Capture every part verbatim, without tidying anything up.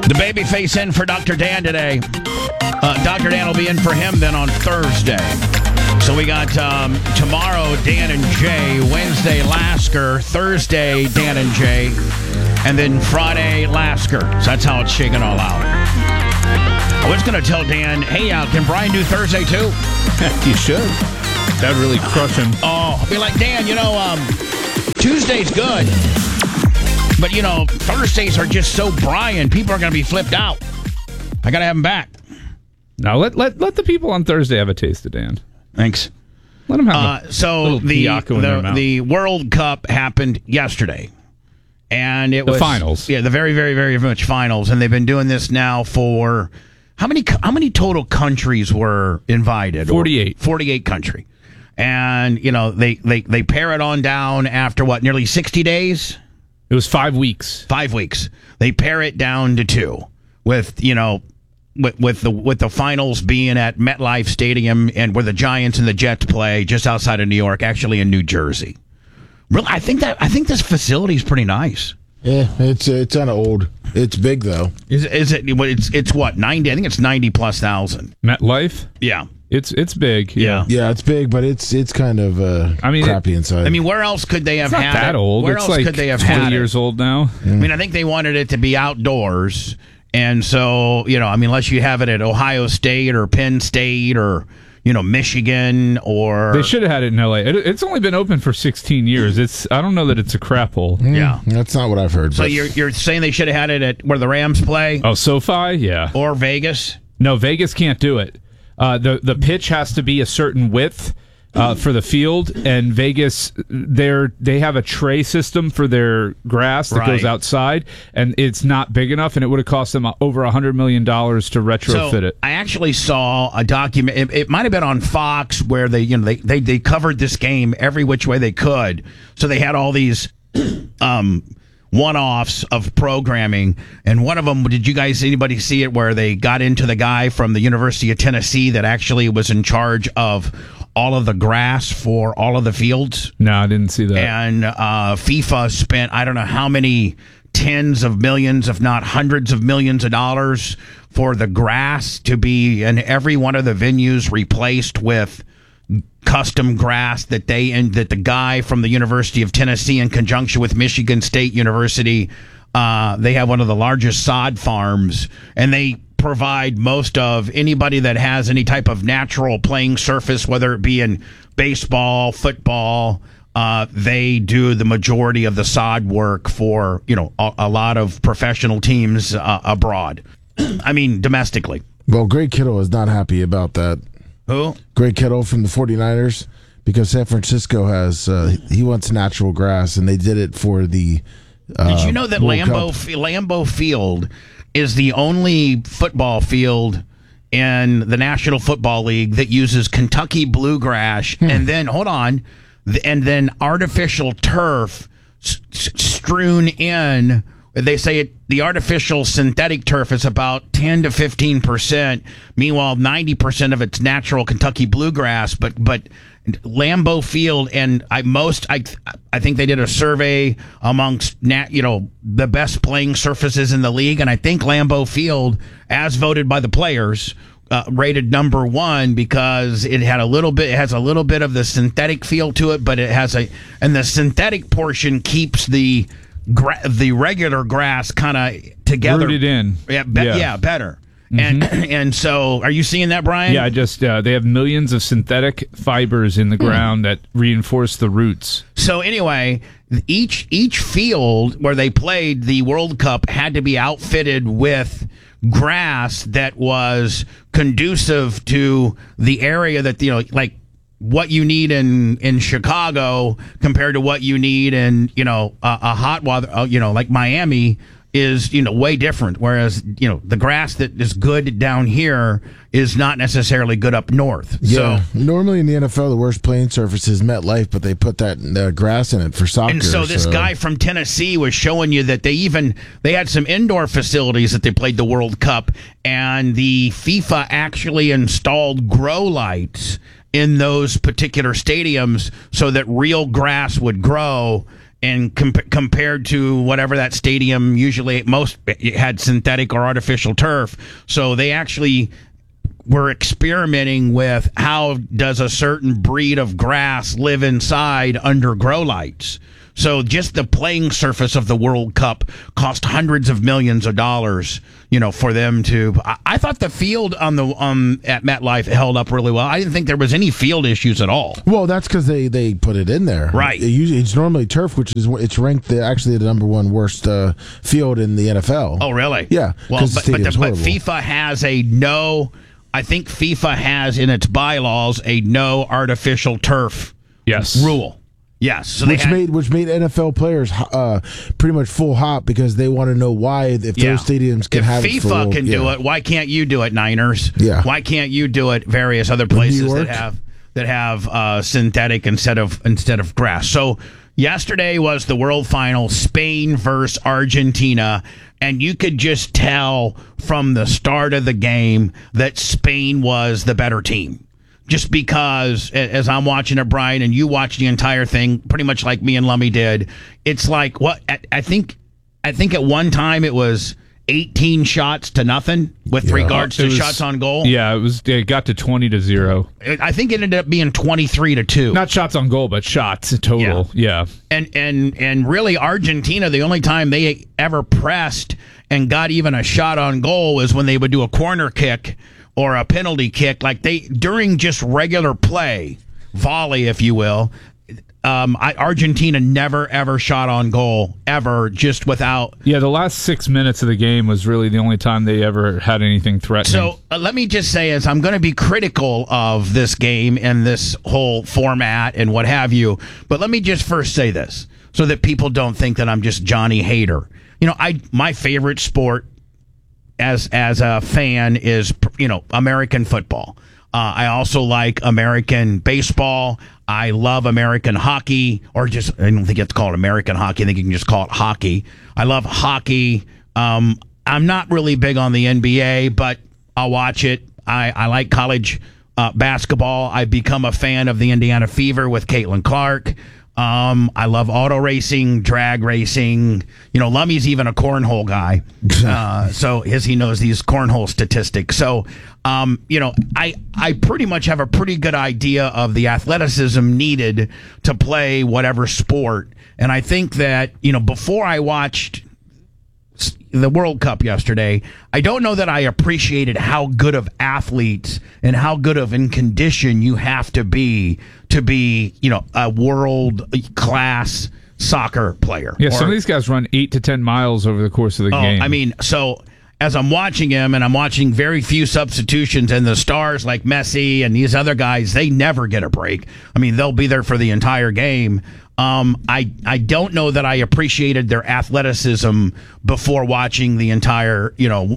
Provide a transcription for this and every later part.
The babyface in for Doctor Dan today. Uh, Doctor Dan will be in for him then on Thursday. So we got um, tomorrow, Dan and Jay. Wednesday, Lasker. Thursday, Dan and Jay. And then Friday, Lasker. So that's how it's shaking all out. I was going to tell Dan, hey, uh, can Brian do Thursday too? You should. That'd really crush him. Oh, I'll be like, Dan, you know, um, Tuesday's good. But, you know, Thursdays are just so Brian. People are going to be flipped out. I got to have him back. Now, let, let let the people on Thursday have a taste of Dan. Thanks. Let them have uh, a so little the Piaco in their mouth. the World Cup happened yesterday. And it the was... finals. Yeah, the very, very, very much finals. And they've been doing this now for... How many How many total countries were invited? forty-eight. forty-eight country. And, you know, they, they, they pare it on down after, what, nearly sixty days? It was five weeks. Five weeks. They pare it down to two, with you know, with, with the with the finals being at MetLife Stadium and where the Giants and the Jets play, just outside of New York, actually in New Jersey. Really, I think that I think this facility is pretty nice. Yeah, it's it's kind of old. It's big though. Is is it? It's it's what ninety? I think it's ninety plus thousand. MetLife. Yeah. It's it's big, yeah. Yeah, it's big, but it's it's kind of uh, I mean, crappy it, inside. I mean, where else could they have it's not had that it? old. Where it's else like could they have twenty had years it? old now. I mean, I think they wanted it to be outdoors, and so you know, I mean, unless you have it at Ohio State or Penn State or you know Michigan or they should have had it in L A. It, it's only been open for sixteen years. It's I don't know that it's a crap hole. Mm, yeah, that's not what I've heard. So but. you're you're saying they should have had it at where the Rams play? Oh, SoFi, yeah, or Vegas? No, Vegas can't do it. Uh, the the pitch has to be a certain width uh, for the field, and Vegas they're they have a tray system for their grass that right. goes outside, and it's not big enough, and it would have cost them over a hundred million dollars to retrofit so it. I actually saw a document. It, it might have been on Fox where they you know they, they they covered this game every which way they could. So they had all these um, one-offs of programming, and one of them, did you guys anybody see it where they got into the guy from the University of Tennessee that actually was in charge of all of the grass for all of the fields? No, I didn't see that. And uh, FIFA spent I don't know how many tens of millions, if not hundreds of millions of dollars for the grass to be in every one of the venues replaced with custom grass that they and that the guy from the University of Tennessee, in conjunction with Michigan State University, uh, they have one of the largest sod farms, and they provide most of anybody that has any type of natural playing surface, whether it be in baseball, football. Uh, they do the majority of the sod work for you know a, a lot of professional teams uh, abroad. I mean, domestically. Well, Greg Kittle is not happy about that. Who? Greg Kittle from the 49ers, because San Francisco has, uh, he wants natural grass, and they did it for the uh, Did you know that World Lambeau, Cup. Lambeau Field is the only football field in the National Football League that uses Kentucky bluegrass, Hmm. and then, hold on, th- and then artificial turf s- s- strewn in. They say it, the artificial synthetic turf is about ten to fifteen percent. Meanwhile, ninety percent of it's natural Kentucky bluegrass. But but Lambeau Field, and I most I I think they did a survey amongst nat, you know the best playing surfaces in the league, and I think Lambeau Field, as voted by the players, uh, rated number one because it had a little bit it has a little bit of the synthetic feel to it, but it has a and the synthetic portion keeps the Gra- the regular grass kind of together, rooted in, yeah, be- yeah. yeah. better. Mm-hmm. And and so, are you seeing that, Brian? Yeah, I just uh, they have millions of synthetic fibers in the ground that reinforce the roots. So anyway, each each field where they played the World Cup had to be outfitted with grass that was conducive to the area that you know, like. What you need in, in Chicago compared to what you need in, you know, a, a hot weather, uh, you know, like Miami is, you know, way different. Whereas, you know, the grass that is good down here is not necessarily good up north. Yeah. So, normally in the N F L, the worst playing surface is MetLife, but they put that uh, grass in it for soccer. and so this so. guy from Tennessee was showing you that they even, they had some indoor facilities that they played the World Cup, and the FIFA actually installed grow lights in those particular stadiums so that real grass would grow. and com- compared to whatever that stadium usually most had synthetic or artificial turf. So they actually were experimenting with how does a certain breed of grass live inside under grow lights. So just the playing surface of the World Cup cost hundreds of millions of dollars, you know, for them to. I, I thought the field on the um at MetLife held up really well. I didn't think there was any field issues at all. Well, that's because they, they put it in there, right? It usually, it's normally turf, which is it's ranked the, actually the number one worst uh, field in the N F L. Oh, really? Yeah. Well, but but, the, but FIFA has a no. I think FIFA has in its bylaws a no artificial turf yes. rule. Yes, so which had, made which made N F L players uh, pretty much full hop because they want to know why if yeah. those stadiums can if have FIFA it full, can yeah. do it, why can't you do it, Niners? Yeah, why can't you do it? Various other places that have that have uh, synthetic instead of instead of grass. So yesterday was the World Final, Spain versus Argentina, and you could just tell from the start of the game that Spain was the better team. Just because, as I'm watching it, Brian, and you watch the entire thing, pretty much like me and Lummy did, it's like what I think. I think at one time it was eighteen shots to nothing with yeah. regards to was, shots on goal. Yeah, it was. It got to twenty to zero. I think it ended up being twenty-three to two. Not shots on goal, but shots total. Yeah. yeah. And and and really, Argentina, the only time they ever pressed and got even a shot on goal was when they would do a corner kick or a penalty kick, like they during just regular play, volley, if you will. Um, I, Argentina never ever shot on goal ever, just without. Yeah, the last six minutes of the game was really the only time they ever had anything threatening. So uh, let me just say, as I'm going to be critical of this game and this whole format and what have you, but let me just first say this so that people don't think that I'm just Johnny Hater. You know, I my favorite sport as as a fan is, you know, American football. Uh, I also like American baseball. I love American hockey, or just, I don't think it's called American hockey. I think you can just call it hockey. I love hockey. Um, I'm not really big on the N B A, but I'll watch it. I, I like college uh, basketball. I've become a fan of the Indiana Fever with Caitlin Clark. Um, I love auto racing, drag racing. You know, Lummy's even a cornhole guy, uh, so his he knows these cornhole statistics. So, um, you know, I I pretty much have a pretty good idea of the athleticism needed to play whatever sport, and I think that, you know, before I watched the World Cup yesterday, I don't know that I appreciated how good of athletes and how good of in condition you have to be to be, you know, a world class soccer player. Yeah, or, some of these guys run eight to ten miles over the course of the oh, game. I mean, so as I'm watching him, and I'm watching very few substitutions, and the stars like Messi and these other guys, they never get a break. I mean, they'll be there for the entire game. Um, I I don't know that I appreciated their athleticism before watching the entire, you know,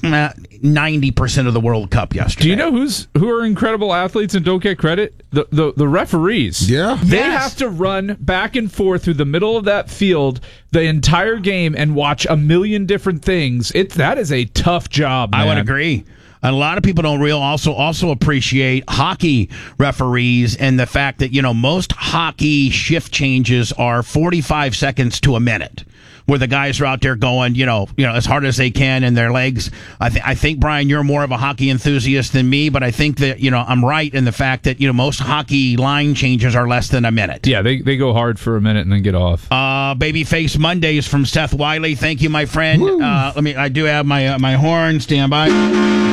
ninety percent of the World Cup yesterday. Do you know who's who are incredible athletes and don't get credit? The the, the referees. Yeah. They Yes. have to run back and forth through the middle of that field the entire game and watch a million different things. It that is a tough job, man. I would agree. A lot of people don't real also also appreciate hockey referees and the fact that, you know, most hockey shift changes are forty-five seconds to a minute, where the guys are out there going, you know, you know, as hard as they can in their legs. I, th- I think, Brian, you're more of a hockey enthusiast than me, but I think that, you know, I'm right in the fact that, you know, most hockey line changes are less than a minute. Yeah, they they go hard for a minute and then get off. Uh, Babyface Mondays from Seth Wiley. Thank you, my friend. Uh, let me. I do have my uh, my horn. Stand by.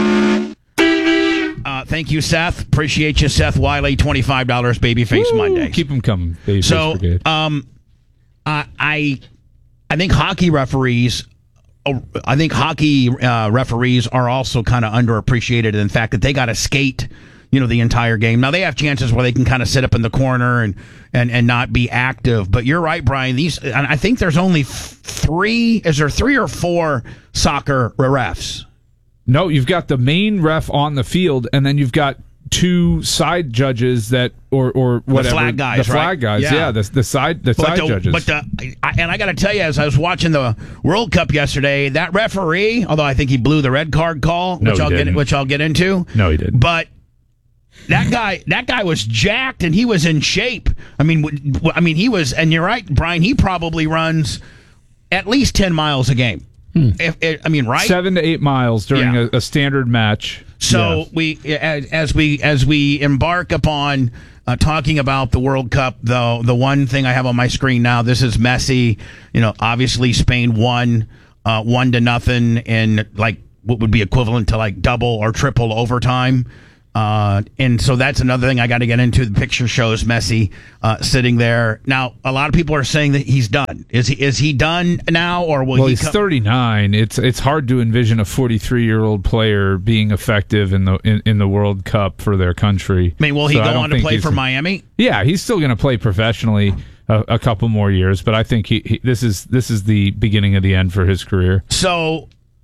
Uh, thank you, Seth. Appreciate you, Seth Wiley. twenty-five dollars Babyface Woo! Mondays. Keep them coming, Babyface So, Brigade. um, I, I, I think hockey referees, uh, I think hockey uh, referees are also kind of underappreciated in the fact that they got to skate, you know, the entire game. Now they have chances where they can kind of sit up in the corner and, and, and not be active. But you're right, Brian. These, and I think there's only f- three. Is there three or four soccer refs? No, you've got the main ref on the field, and then you've got two side judges that, or or whatever, the flag guys, the flag right? guys, yeah. yeah, the the side the But side the, judges. But the, I, and I got to tell you, as I was watching the World Cup yesterday, that referee, although I think he blew the red card call, No, which he I'll didn't. get, which I'll get into. No, he didn't. But That guy, that guy was jacked and he was in shape. I mean, w- w- I mean, he was, and you're right, Brian. He probably runs at least ten miles a game. Hmm. If, if, I mean, right? Seven to eight miles during Yeah. a, a standard match. So Yeah. we, as, as we, as we embark upon uh, talking about the World Cup, though, the one thing I have on my screen now, this is Messi. You know, obviously Spain won uh, one to nothing in like what would be equivalent to like double or triple overtime. Uh, and so that's another thing I got to get into. The picture shows Messi uh, sitting there. Now, a lot of people are saying that he's done. Is he is he done now, or will well, he? he's co- thirty-nine. It's it's hard to envision a forty-three-year-old player being effective in the in, in the World Cup for their country. I mean, will he So I go don't on to think play he's- for Miami? Yeah, he's still going to play professionally a, a couple more years, but I think he, he this is this is the beginning of the end for his career. So,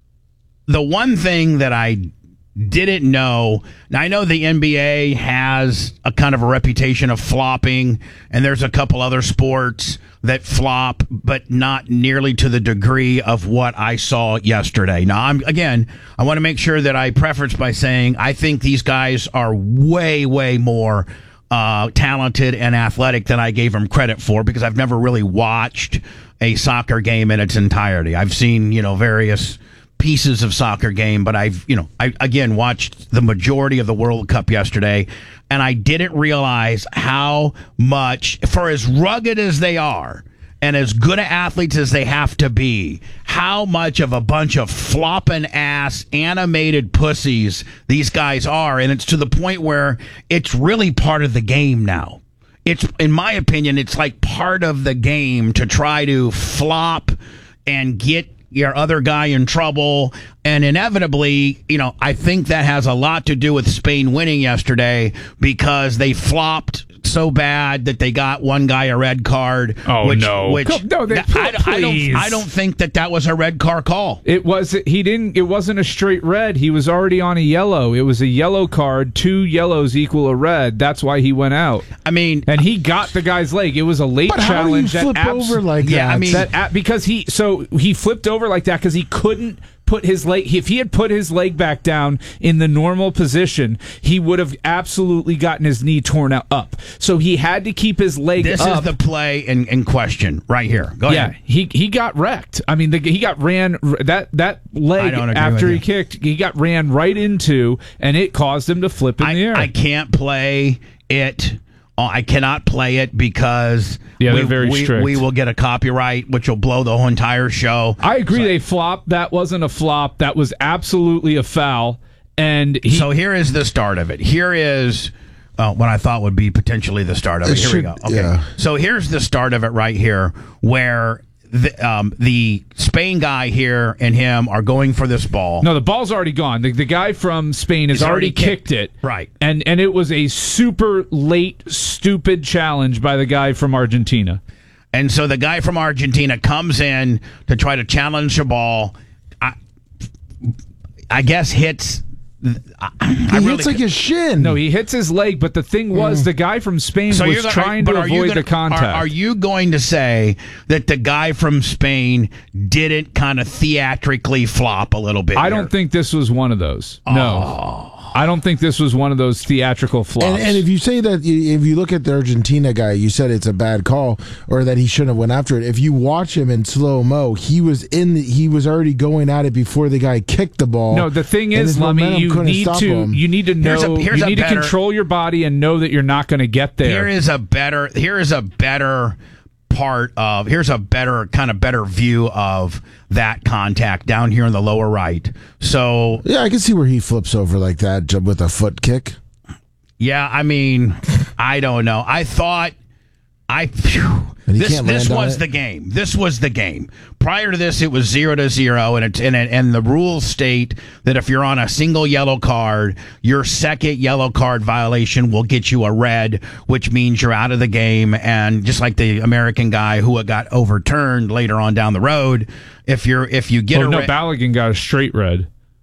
the one thing that I didn't know, now I know the N B A has a kind of a reputation of flopping, and there's a couple other sports that flop, but not nearly to the degree of what I saw yesterday. Now, I'm again, I want to make sure that I preface by saying I think these guys are way, way more uh, talented and athletic than I gave them credit for, because I've never really watched a soccer game in its entirety. I've seen, you know, various pieces of soccer game, but I've, you know, I again watched the majority of the World Cup yesterday, and I didn't realize how much, for as rugged as they are and as good athletes as they have to be, how much of a bunch of flopping ass animated pussies these guys are. And it's to the point where it's really part of the game now. It's, in my opinion, it's like part of the game to try to flop and get your other guy in trouble. And inevitably, you know, I think that has a lot to do with Spain winning yesterday, because they flopped so bad that they got one guy a red card. Oh, which, no. Which, Come- no, they- I, I please. don't. I don't think that that was a red car call. It was he didn't it wasn't a straight red. He was already on a yellow. It was a yellow card. Two yellows equal a red. That's why he went out. I mean, And he got the guy's leg. It was a late But how do you challenge that flip abs- over like Yeah, that? I mean- that a- because he so he flipped over like that because he couldn't put his leg. If he had put his leg back down in the normal position, he would have absolutely gotten his knee torn out up. So he had to keep his leg this up. is the play in, in question right here. Go Yeah, ahead. he he got wrecked. I mean, the, he got ran that that I leg don't agree after with he you. kicked. He got ran right into, and it caused him to flip in I, the air. I can't play it. Uh, I cannot play it because Yeah, we, they're very we, strict. we will get a copyright, which will blow the whole entire show. I agree. They flopped. That wasn't a flop. That was absolutely a foul. And he, So here is the start of it. Here is uh, what I thought would be potentially the start of it. It Here we should- go. Okay. yeah. So here's the start of it right here, where the, um, the Spain guy here and him are going for this ball. no, the ball's already gone. The, the guy from Spain has He's already already, kicked, kicked- it. right. And and it was a super late, stupid challenge by the guy from Argentina. And so the guy from Argentina comes in to try to challenge the ball. I, I guess hits. I, I He really hits like his shin. No, he hits his leg, but the thing was, the guy from Spain So was you're gonna- trying but to are you avoid gonna- the contact. Are, are you going to say that the guy from Spain didn't kind of theatrically flop a little bit? I here? don't think this was one of those. No. I don't think this was one of those theatrical flops. And, and if you say that, you- if you look at the Argentina guy, you said it's a bad call or that he shouldn't have went after it. If you watch him in slow mo, he was in. The, he was already going at it before the guy kicked the ball. no, the thing and is, his Lummy, momentum you couldn't need stop to him. you need to Here's a- know here's you a need better- to control your body and know that you're not going to get there. Here is a better. Here is a better part of. Here's a better kind of better view of that contact down here in the lower right. So Yeah, I can see where he flips over like that j- with a foot kick. yeah, I mean, I don't know. I thought. I phew, And he this can't this land on was it? the game. This was the game. Prior to this, it was zero to zero, and it, and it, and the rules state that if you're on a single yellow card, your second yellow card violation will get you a red, which means you're out of the game. And just like the American guy who got overturned later on down the road, if you're if you get oh, a no, red, Balogun got a straight red.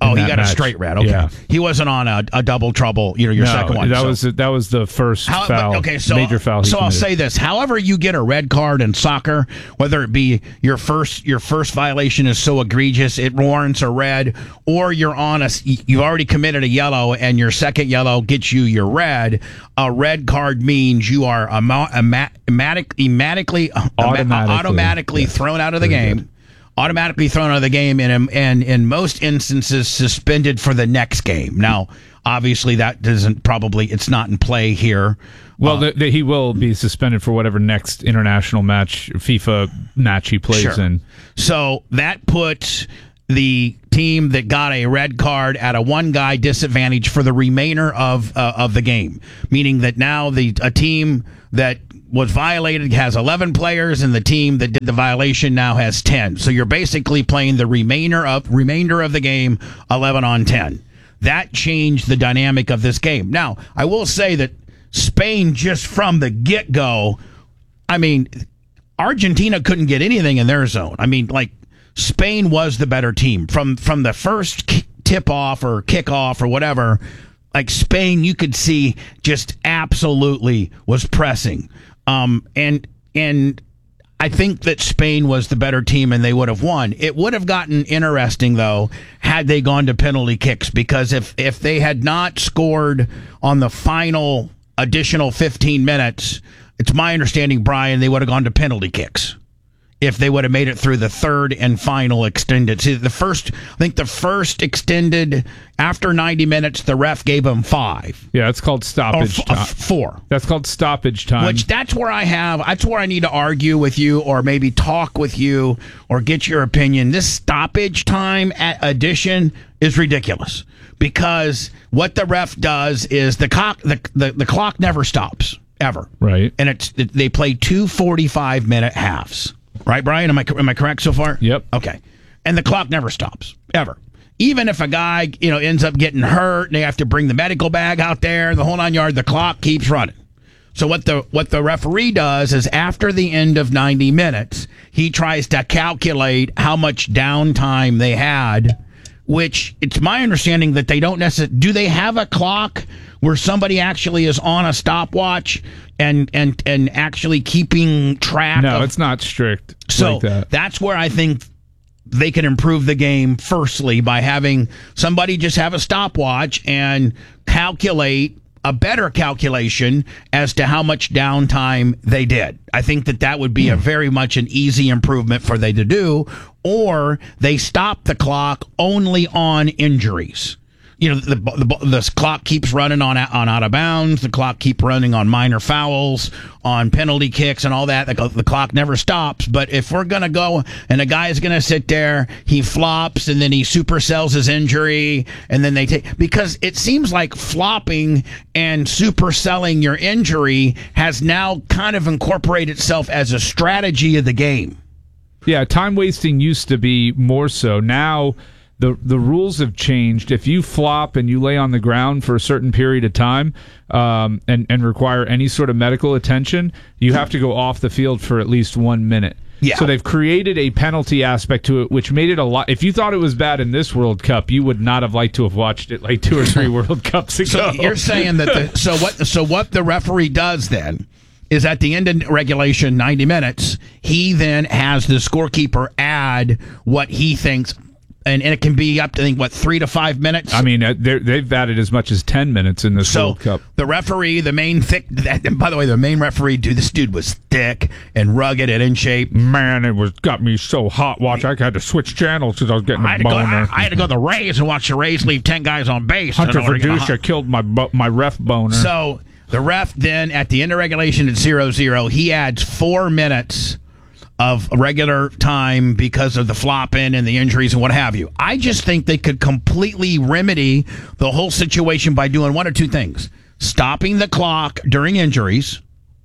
Oh, he that got match. a straight red. Okay, Yeah. he wasn't on a, a double trouble. You know, your No, second one. that so. was that was the first How, foul. but, okay, so major foul. he So I'll committed. say this: however you get a red card in soccer, whether it be your first your first violation is so egregious it warrants a red, or you're on a you've already committed a yellow and your second yellow gets you your red. A red card means you are ama- ama- automatic, automatically Automatically. automatically Yes. thrown out of the Very game. good. Automatically thrown out of the game, and and in most instances suspended for the next game. Now, obviously, that doesn't probably it's not in play here. Well, Uh, the, the, he will be suspended for whatever next international match, FIFA match he plays Sure. in. So that puts the team that got a red card at a one guy disadvantage for the remainder of uh, of the game, meaning that now the a team that was violated has eleven players, and the team that did the violation now has ten. So you're basically playing the remainder of remainder of the game eleven on ten. That changed the dynamic of this game. Now, I will say that Spain, just from the get-go, I mean, Argentina couldn't get anything in their zone. I mean, like, Spain was the better team. From from the first tip-off or kickoff or whatever, like, Spain, you could see just absolutely was pressing. Um, and and I think that Spain was the better team and they would have won. It would have gotten interesting, though, had they gone to penalty kicks, because if, if they had not scored on the final additional fifteen minutes, it's my understanding, Brian, they would have gone to penalty kicks if they would have made it through the third and final extended. See, the first, I think the first extended, after ninety minutes, the ref gave them five. Yeah, it's called Or stoppage f- uh, time. four. That's called stoppage time. Which that's where I have, that's where I need to argue with you or maybe talk with you or get your opinion. This stoppage time at addition is ridiculous, because what the ref does is the clock, the, the, the clock never stops, ever. Right. And it's they play two forty-five minute halves. Right, Brian? Am I, am I correct so far? Yep. Okay. And the clock never stops, ever. Even if a guy, you know, ends up getting hurt, and they have to bring the medical bag out there, the whole nine yard, the clock keeps running. So what the what the referee does is, after the end of ninety minutes, he tries to calculate how much downtime they had, which it's my understanding that they don't necessarily... Do they have a clock where somebody actually is on a stopwatch and and and actually keeping track no, of... it's not strict So like that. that's where I think they can improve the game, firstly, by having somebody just have a stopwatch and calculate a better calculation as to how much downtime they did. I think that that would be a very much an easy improvement for they to do, or they stop the clock only on injuries. You know, the, the the clock keeps running on on out of bounds. The clock keep running on minor fouls, on penalty kicks, and all that. The, the clock never stops. But if we're gonna go and a guy is gonna sit there, he flops and then he supersells his injury, and then they take, because it seems like flopping and superselling your injury has now kind of incorporated itself as a strategy of the game. Yeah, time wasting used to be more so. Now the the rules have changed. If you flop and you lay on the ground for a certain period of time, um, and and require any sort of medical attention, you have to go off the field for at least one minute. Yeah. So they've created a penalty aspect to it, which made it a lot. If you thought it was bad in this World Cup, you would not have liked to have watched it like two or three World Cups ago. So you're saying that the, so what so what the referee does then is, at the end of regulation, ninety minutes, he then has the scorekeeper add what he thinks, and, and it can be up to, I think, what, three to five minutes? I mean, uh, they're- they've added as much as ten minutes in this So World Cup. the referee, the main thick, and by the way, the main referee, dude, this dude was thick and rugged and in shape. Man, it was got me so hot. Watch, I had to switch channels because I was getting I a had, to go, I, boner. I had to go to the Rays and watch the Rays leave ten guys on base. Hunter in order to get a Verduccia killed my bo- my ref boner. So the ref then, at the end of regulation at zero zero, he adds four minutes of regular time because of the flopping and the injuries and what have you. I just think they could completely remedy the whole situation by doing one or two things: stopping the clock during injuries,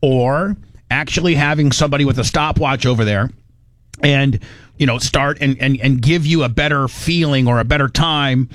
or actually having somebody with a stopwatch over there and, you know, start and, and, and give you a better feeling or a better time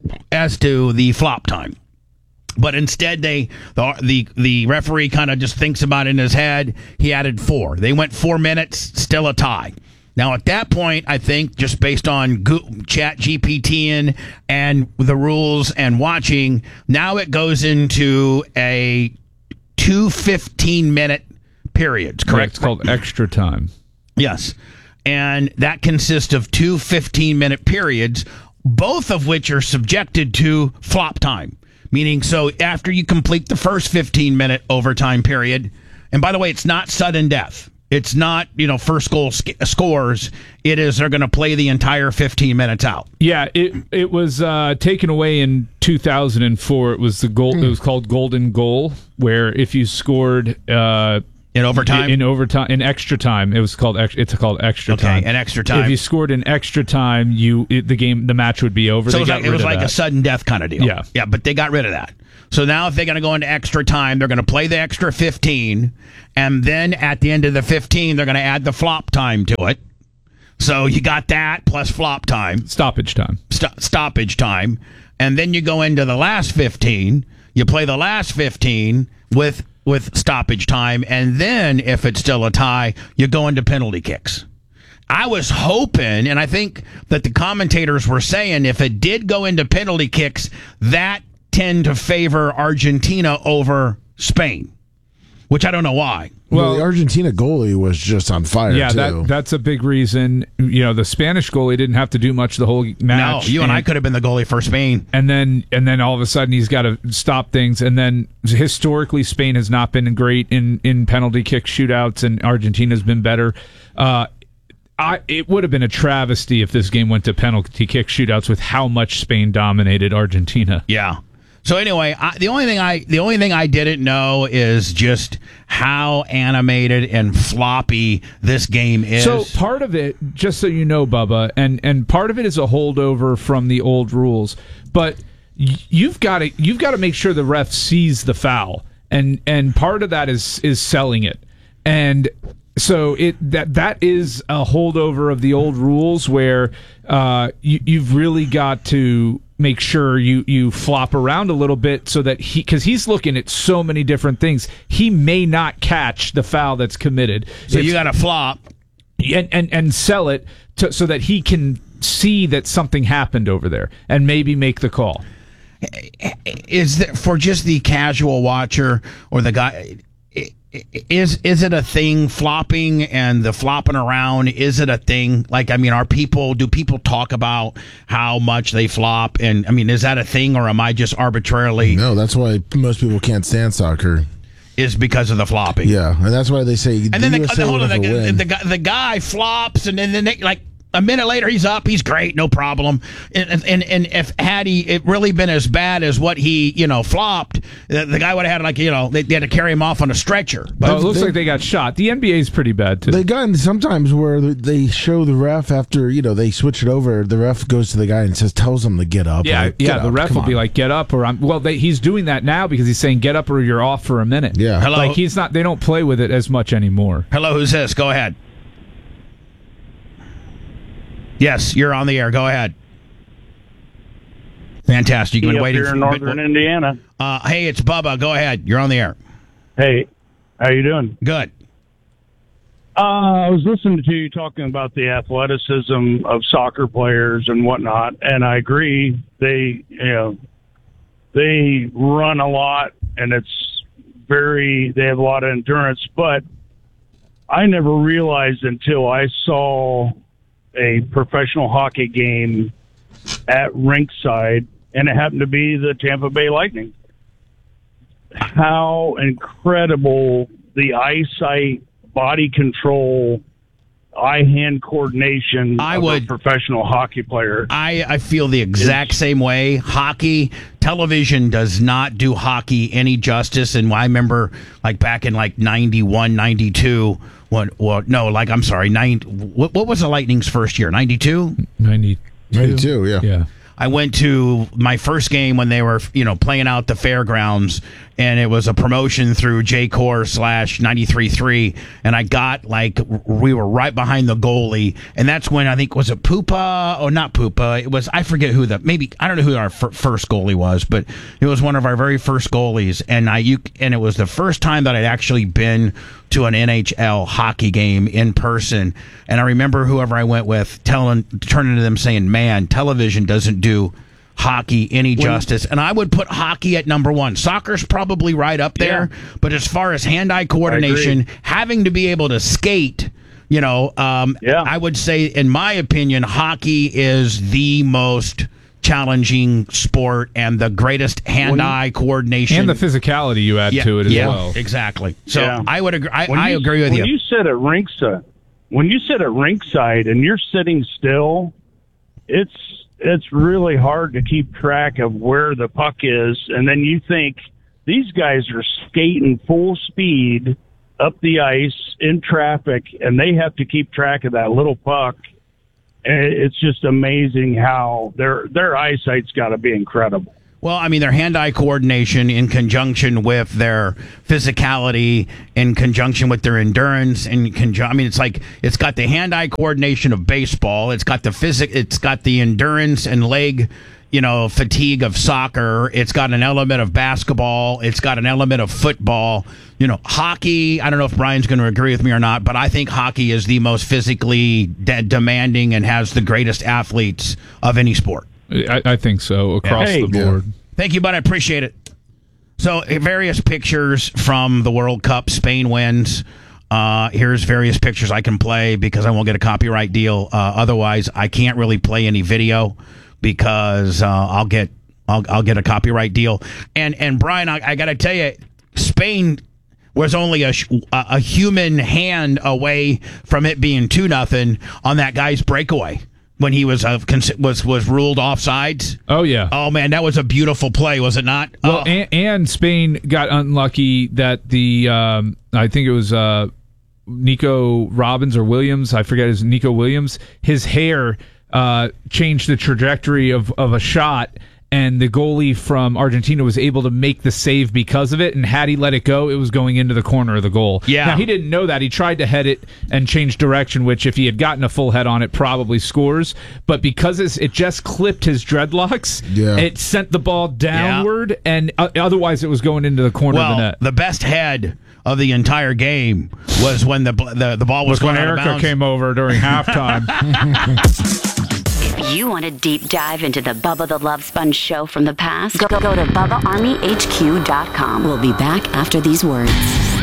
as to the flop time. But instead, they the the, the referee kind of just thinks about it in his head. He added four. They went four minutes, still a tie. Now, at that point, I think just based on Go- Chat G P T and, and the rules and watching, now it goes into a two fifteen-minute periods, Right, correct? it's called extra time. Yes. And that consists of two fifteen-minute periods, both of which are subjected to flop time. Meaning, so after you complete the first fifteen-minute overtime period, and by the way, it's not sudden death. It's not, you know, first goal sc- scores. It is they're going to play the entire fifteen minutes out. Yeah, it it was uh, taken away in two thousand four. It was the goal. Hmm. It was called golden goal, where if you scored uh, In overtime? in, in overtime, in extra time, it was called. ex- It's called extra Okay, time. in extra time. If you scored in extra time, you it, the game, the match would be over. So They it was got like, it rid was of like a that. sudden death kind of deal. Yeah. Yeah, but they got rid of that. So now if they're going to go into extra time, they're going to play the extra fifteen, and then at the end of the fifteen, they're going to add the flop time to it. So you got that plus flop time, stoppage time. st- stoppage time, and then you go into the last fifteen. You play the last fifteen with with stoppage time, and then if it's still a tie, you go into penalty kicks. I was hoping, and I think that the commentators were saying if it did go into penalty kicks, that tend to favor Argentina over Spain, which I don't know why. Well, Well, the Argentina goalie was just on fire, Yeah, too. that that's a big reason. You know, the Spanish goalie didn't have to do much the whole No, match. you and I could have been the goalie for Spain. and then and then all of a sudden he's got to stop things. And then historically, Spain has not been great in in penalty kick shootouts, and Argentina's been better. Uh, I, it would have been a travesty if this game went to penalty kick shootouts with how much Spain dominated Argentina. Yeah. So anyway, I, the only thing I the only thing I didn't know is just how animated and floppy this game is. So part of it, just so you know, Bubba, and, and part of it is a holdover from the old rules, but y- you've got to you've got to make sure the ref sees the foul, and and part of that is is selling it, and so it that that is a holdover of the old rules where uh, you, you've really got to make sure you you flop around a little bit so that he because he's looking at so many different things, he may not catch the foul that's committed. so It's- you got to flop. and and, and sell it to, so that he can see that something happened over there and maybe make the call. Is that for just the casual watcher or the guy? Is is it a thing, flopping and the flopping around? Is it a thing? Like, I mean, are people, do people talk about how much they flop? And I mean, is that a thing, or am I just arbitrarily, No, that's why most people can't stand soccer. is because of the flopping? Yeah, and that's why they say And the then the, U S A the, will hold on, never the, win. the, guy, the guy flops, and then, then they, like, a minute later, he's up. He's great, no problem. And and, and if had he it really been as bad as what he you know flopped, the, the guy would have had like you know they, they had to carry him off on a stretcher. But Oh, it looks they- like they got shot. The N B A is pretty bad too. They got sometimes where they show the ref after you know they switch it over. The ref goes to the guy and says, tells him to get up. yeah, Like, get yeah. The up, ref come will be on. like, "Get up," or "I'm." Well, they, he's doing that now because he's saying, "Get up," or you're off for a minute. Yeah. Hello? Like he's not. They don't play with it as much anymore. hello, who's this? Go ahead. Yes, you're on the air. Go ahead. Fantastic. You've been up waiting here for in northern Indiana. Uh, hey, it's Bubba. Go ahead. You're on the air. Hey, how you doing? Good. Uh, I was listening to you talking about the athleticism of soccer players and whatnot, and I agree. They, you know, they run a lot, and it's very. They have a lot of endurance. But I never realized until I saw a professional hockey game at rinkside, and it happened to be the Tampa Bay Lightning, how incredible the eyesight, body control, eye-hand coordination I of would- a professional hockey player. I, I feel the exact same way. Hockey, television does not do hockey any justice. And I remember, like, back in, like, ninety-one, ninety-two, what, well, no, like, I'm sorry, nine, what, what was the Lightning's first year? ninety-two? Ninety. ninety-two, yeah. Yeah. I went to my first game when they were, you know, playing out the fairgrounds, and it was a promotion through J-Core slash ninety-three point three, and I got, like, we were right behind the goalie, and that's when I think, was it Pupa? Oh, not Pupa. It was, I forget who the, maybe, I don't know who our f- first goalie was, but it was one of our very first goalies, and I, you, and it was the first time that I'd actually been to an N H L hockey game in person, and I remember whoever I went with telling, turning to them saying, man, television doesn't do hockey any justice. And I would put hockey at number one. Soccer's probably right up there, yeah. But as far as hand-eye coordination, having to be able to skate, you know, um, yeah. I would say, in my opinion, hockey is the most challenging sport and the greatest hand-eye coordination. And the physicality you add yeah, to it as yeah, well. Exactly. So yeah. I would agree. I, I you, agree with when you. When you sit at rinkside, when you sit at rinkside and you're sitting still, it's it's really hard to keep track of where the puck is, and then you think these guys are skating full speed up the ice in traffic, and they have to keep track of that little puck. And it's just amazing how their their eyesight's got to be incredible. Well, I mean, their hand-eye coordination in conjunction with their physicality, in conjunction with their endurance, in conjun- I mean, it's like it's got the hand-eye coordination of baseball. It's got the physic. It's got the endurance and leg, you know, fatigue of soccer. It's got an element of basketball. It's got an element of football. You know, hockey. I don't know if Brian's going to agree with me or not, but I think hockey is the most physically de- demanding and has the greatest athletes of any sport. I, I think so, across hey, the board. Yeah. Thank you, bud. I appreciate it. So, various pictures from the World Cup. Spain wins. Uh, here's various pictures I can play because I won't get a copyright deal. Uh, otherwise, I can't really play any video because uh, I'll get I'll, I'll get a copyright deal. And and Brian, I, I got to tell you, Spain was only a a human hand away from it being two nothing on that guy's breakaway when he was uh, was was ruled offsides. Oh yeah. Oh man, that was a beautiful play, was it not? Well, oh. and, and Spain got unlucky that the um, I think it was uh, Nico Robbins or Williams. I forget his Nico Williams. His hair uh, changed the trajectory of of a shot. And the goalie from Argentina was able to make the save because of it. And had he let it go, it was going into the corner of the goal. Yeah. Now, he didn't know that. He tried to head it and change direction, which if he had gotten a full head on it, probably scores. But because it's, it just clipped his dreadlocks, yeah. it sent the ball downward, yeah. and uh, otherwise it was going into the corner well, of the net. The best head of the entire game was when the the, the ball was, was going when out Erica of bounds. came over during halftime. If you want to deep dive into the Bubba the Love Sponge show from the past, go, go to Bubba Army H Q dot com. We'll be back after these words.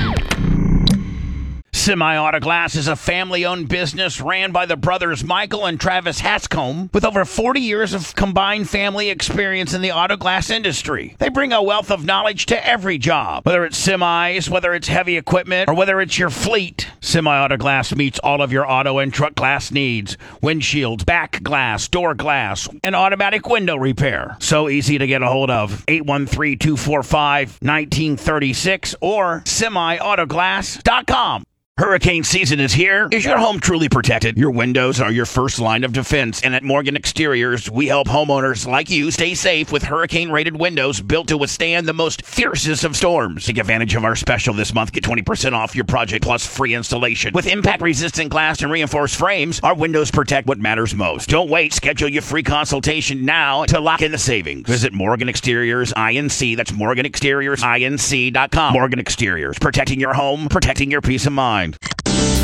Semi-Auto Glass is a family-owned business ran by the brothers Michael and Travis Hatscombe with over forty years of combined family experience in the auto glass industry. They bring a wealth of knowledge to every job, whether it's semis, whether it's heavy equipment, or whether it's your fleet. Semi-Auto Glass meets all of your auto and truck glass needs. Windshields, back glass, door glass, and automatic window repair. So easy to get a hold of. eight one three, two four five, one nine three six or semi auto glass dot com. Hurricane season is here. Is your home truly protected? Your windows are your first line of defense, and at Morgan Exteriors, we help homeowners like you stay safe with hurricane-rated windows built to withstand the most fiercest of storms. Take advantage of our special this month. Get twenty percent off your project plus free installation. With impact-resistant glass and reinforced frames, our windows protect what matters most. Don't wait. Schedule your free consultation now to lock in the savings. Visit Morgan Exteriors I N C. That's Morgan Exteriors I N C dot com. Morgan Exteriors, protecting your home, protecting your peace of mind.